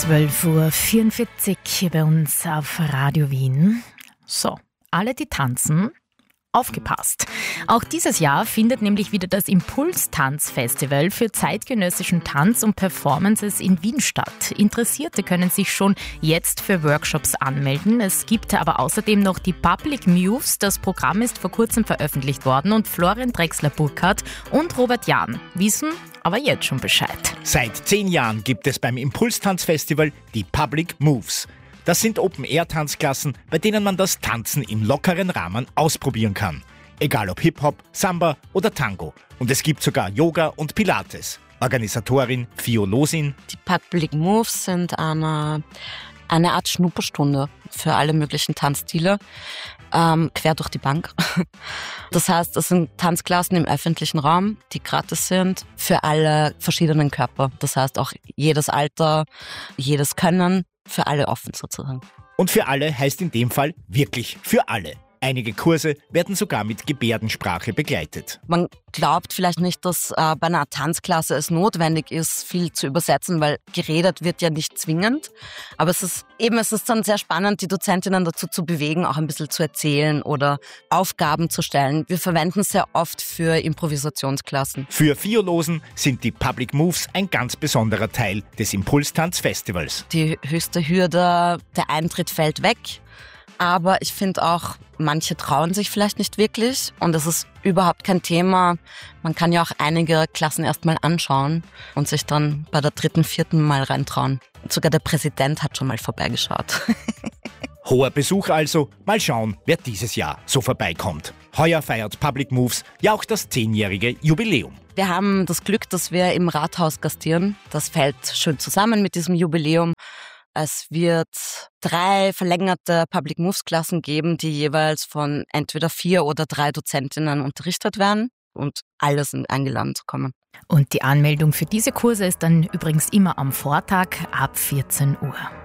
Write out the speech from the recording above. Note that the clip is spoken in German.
12:44 Uhr hier bei uns auf Radio Wien. So, alle, die tanzen, aufgepasst. Auch dieses Jahr findet nämlich wieder das Impuls-Tanz-Festival für zeitgenössischen Tanz und Performances in Wien statt. Interessierte können sich schon jetzt für Workshops anmelden. Es gibt aber außerdem noch die Public Moves. Das Programm ist vor kurzem veröffentlicht worden und Florian Drechsler-Burkhardt und Robert Jahn wissen aber jetzt schon Bescheid. Seit 10 Jahren gibt es beim Impuls-Tanz-Festival die Public Moves. Das sind Open-Air-Tanzklassen, bei denen man das Tanzen im lockeren Rahmen ausprobieren kann. Egal ob Hip-Hop, Samba oder Tango. Und es gibt sogar Yoga und Pilates. Organisatorin Fio Losin. Die Public Moves sind eine Art Schnupperstunde für alle möglichen Tanzstile, quer durch die Bank. Das heißt, es sind Tanzklassen im öffentlichen Raum, die gratis sind für alle verschiedenen Körper. Das heißt auch jedes Alter, jedes Können, für alle offen sozusagen. Und für alle heißt in dem Fall wirklich für alle. Einige Kurse werden sogar mit Gebärdensprache begleitet. Man glaubt vielleicht nicht, dass bei einer Tanzklasse es notwendig ist, viel zu übersetzen, weil geredet wird ja nicht zwingend. Aber es ist dann sehr spannend, die Dozentinnen dazu zu bewegen, auch ein bisschen zu erzählen oder Aufgaben zu stellen. Wir verwenden es sehr oft für Improvisationsklassen. Für Violosen sind die Public Moves ein ganz besonderer Teil des Impuls-Tanz-Festivals. Die höchste Hürde, der Eintritt fällt weg. Aber ich finde auch, manche trauen sich vielleicht nicht wirklich und das ist überhaupt kein Thema. Man kann ja auch einige Klassen erstmal anschauen und sich dann bei der 3., 4. Mal reintrauen. Sogar der Präsident hat schon mal vorbeigeschaut. Hoher Besuch also. Mal schauen, wer dieses Jahr so vorbeikommt. Heuer feiert Public Moves ja auch das 10-jährige Jubiläum. Wir haben das Glück, dass wir im Rathaus gastieren. Das fällt schön zusammen mit diesem Jubiläum. Es wird 3 verlängerte Public Moves Klassen geben, die jeweils von entweder 4 oder 3 Dozentinnen unterrichtet werden. Und alle sind eingeladen zu kommen. Und die Anmeldung für diese Kurse ist dann übrigens immer am Vortag ab 14 Uhr.